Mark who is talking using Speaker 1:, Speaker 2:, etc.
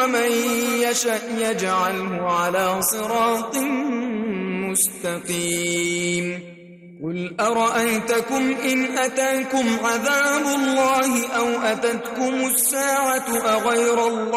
Speaker 1: ومن يشأ يجعله على صراط مستقيم قل أرأيتكم إن أتاكم عذاب الله أو أتتكم الساعة أغير الله